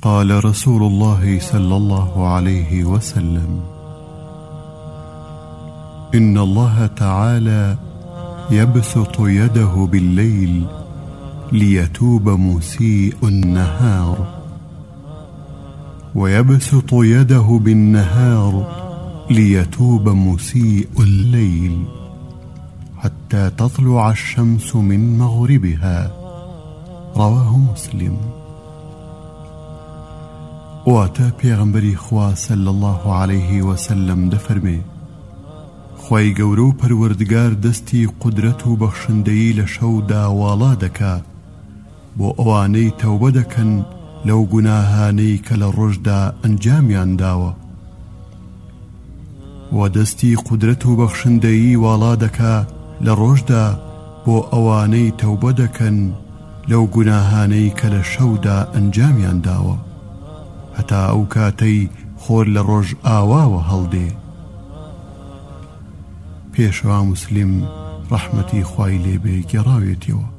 قال رسول الله صلى الله عليه وسلم: إن الله تعالى يبسط يده بالليل ليتوب مسيء النهار، ويبسط يده بالنهار ليتوب مسيء الليل، حتى تطلع الشمس من مغربها. رواه مسلم. واتا پیغمبری خوا صلی الله عليه وسلم دفرمي: خوای گەورە و پەروەردگار دەستی قودرەت و بەخشندەیی لە شەودا واڵا دەکا بۆ ئەوانەی تەوبە دەکەن لەو گوناهانەی کە لە ڕۆژدا ئەنجامیان داوە، و دەستی قودرەت و بەخشندەیی واڵا دەکا لە ڕۆژدا بۆ ئەوانەی تەوبە دەکەن لەو گوناهانەی کە لە شەودا ئەنجامیان داوە، هەتا ئەو کاتەی خۆر لە ڕۆژ ئاواوە هەڵدێ. پێشوا مسلم ڕەحمەتی خوای لێبێ گێڕاوێتەوە.